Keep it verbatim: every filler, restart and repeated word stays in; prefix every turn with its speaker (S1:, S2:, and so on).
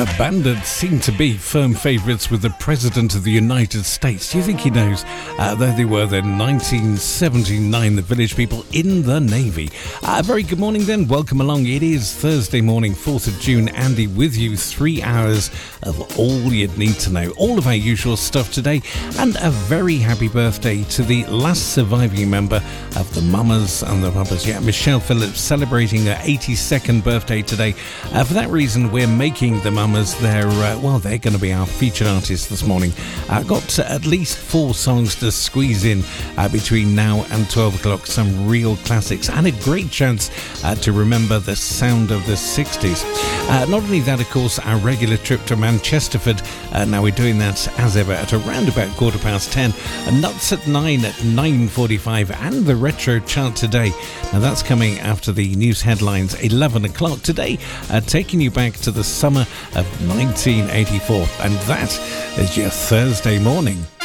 S1: The Bandits seem to be firm favourites with the President of the United States. Do you think he knows? Uh, there they were then, nineteen seventy-nine, the Village People in the Navy. Uh, very good morning then, welcome along. It is Thursday morning, fourth of June. Andy with you, three hours of all you'd need to know. All of our usual stuff today, and a very happy birthday to the last surviving member of the Mamas and the Papas. Yeah, Michelle Phillips celebrating her eighty-second birthday today. Uh, for that reason, we're making the Mamas their, uh, well, they're going to be our featured artists this morning. Uh, got uh, at least four songs to squeeze in uh, between now and twelve o'clock. Some real classics and a great chance uh, to remember the sound of the sixties. Uh, not only that, of course, our regular trip to Manchesterford. Uh, now we're doing that as ever at around about quarter past ten. Uh, Nuts at nine at nine forty-five, and the retro chart today. Now that's coming after the news headlines eleven o'clock today, uh, taking you back to the summer of nineteen eighty-four, and that is your Thursday morning.